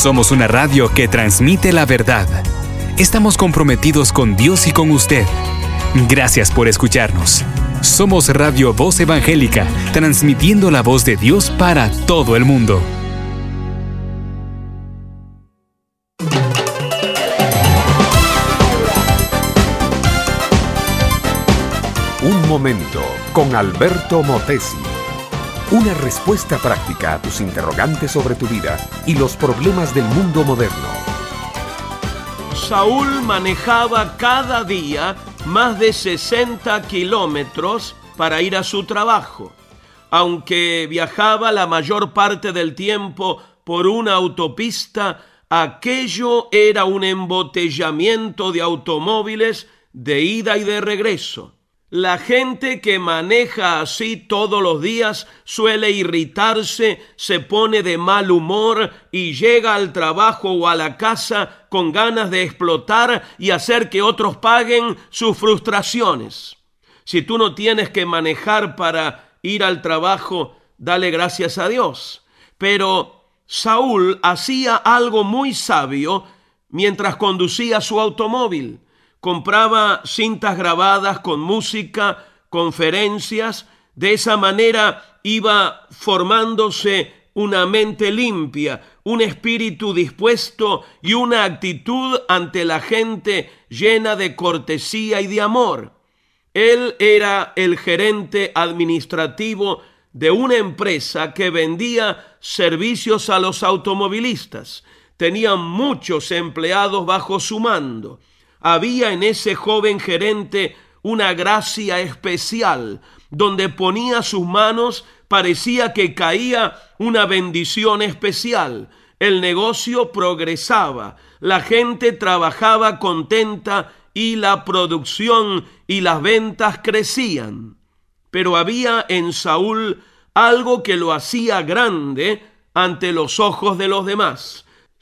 Somos una radio que transmite la verdad. Estamos comprometidos con Dios y con usted. Gracias por escucharnos. Somos Radio Voz Evangélica, transmitiendo la voz de Dios para todo el mundo. Un momento con Alberto Motesi. Una respuesta práctica a tus interrogantes sobre tu vida y los problemas del mundo moderno. Saúl manejaba cada día más de 60 kilómetros para ir a su trabajo. Aunque viajaba la mayor parte del tiempo por una autopista, aquello era un embotellamiento de automóviles de ida y de regreso. La gente que maneja así todos los días suele irritarse, se pone de mal humor y llega al trabajo o a la casa con ganas de explotar y hacer que otros paguen sus frustraciones. Si tú no tienes que manejar para ir al trabajo, dale gracias a Dios. Pero Saúl hacía algo muy sabio mientras conducía su automóvil. Compraba cintas grabadas con música, conferencias. De esa manera iba formándose una mente limpia, un espíritu dispuesto y una actitud ante la gente llena de cortesía y de amor. Él era el gerente administrativo de una empresa que vendía servicios a los automovilistas. Tenía muchos empleados bajo su mando. Había en ese joven gerente una gracia especial. Donde ponía sus manos parecía que caía una bendición especial. El negocio progresaba, la gente trabajaba contenta y la producción y las ventas crecían. Pero había en Saúl algo que lo hacía grande ante los ojos de los demás.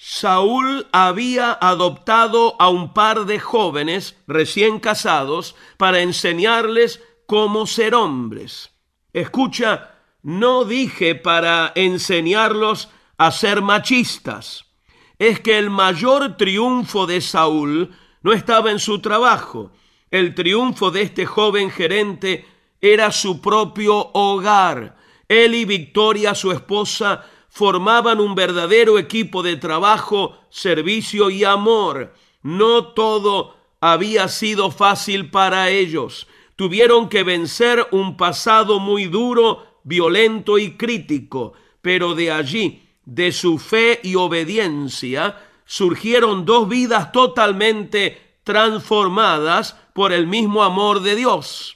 Saúl había adoptado a un par de jóvenes recién casados para enseñarles cómo ser hombres. Escucha, no dije para enseñarlos a ser machistas. Es que el mayor triunfo de Saúl no estaba en su trabajo. El triunfo de este joven gerente era su propio hogar. Él y Victoria, su esposa, formaban un verdadero equipo de trabajo, servicio y amor. No todo había sido fácil para ellos. Tuvieron que vencer un pasado muy duro, violento y crítico, pero de allí, de su fe y obediencia, surgieron dos vidas totalmente transformadas por el mismo amor de Dios.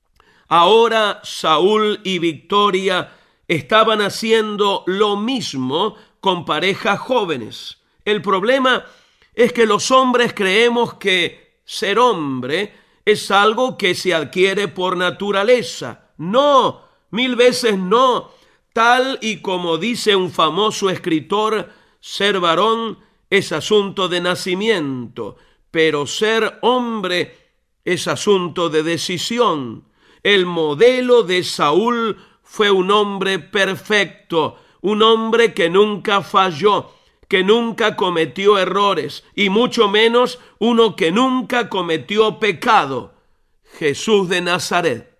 Ahora Saúl y Victoria estaban haciendo lo mismo con parejas jóvenes. El problema es que los hombres creemos que ser hombre es algo que se adquiere por naturaleza. No, 1000 veces no. Tal y como dice un famoso escritor, ser varón es asunto de nacimiento, pero ser hombre es asunto de decisión. El modelo de Saúl fue un hombre perfecto, un hombre que nunca falló, que nunca cometió errores, y mucho menos uno que nunca cometió pecado. Jesús de Nazaret.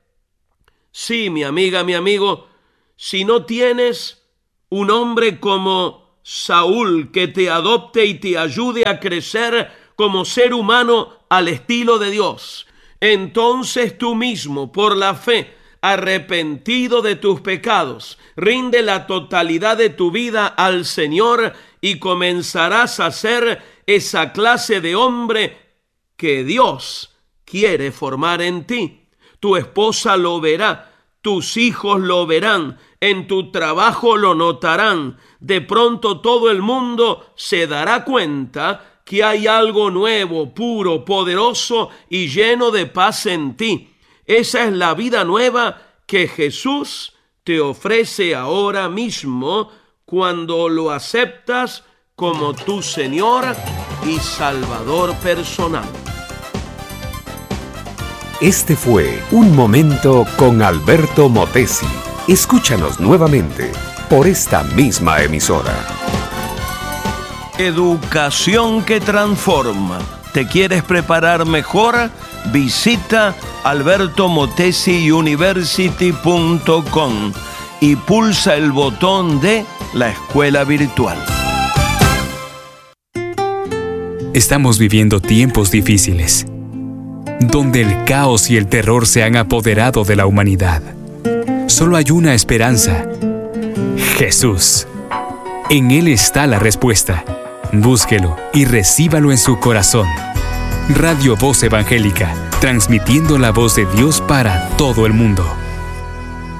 Sí, mi amiga, mi amigo, si no tienes un hombre como Saúl que te adopte y te ayude a crecer como ser humano al estilo de Dios, entonces tú mismo, por la fe, arrepentido de tus pecados, rinde la totalidad de tu vida al Señor y comenzarás a ser esa clase de hombre que Dios quiere formar en ti. Tu esposa lo verá, tus hijos lo verán, en tu trabajo lo notarán. De pronto todo el mundo se dará cuenta que hay algo nuevo, puro, poderoso y lleno de paz en ti. Esa es la vida nueva que Jesús te ofrece ahora mismo cuando lo aceptas como tu Señor y Salvador personal. Este fue Un Momento con Alberto Motesi. Escúchanos nuevamente por esta misma emisora. Educación que transforma. ¿Te quieres preparar mejor? Visita albertomotesiuniversity.com y pulsa el botón de la escuela virtual. Estamos viviendo tiempos difíciles, donde el caos y el terror se han apoderado de la humanidad. Solo hay una esperanza: Jesús. En Él está la respuesta. Búsquelo y recíbalo en su corazón. Radio Voz Evangélica, transmitiendo la voz de Dios para todo el mundo.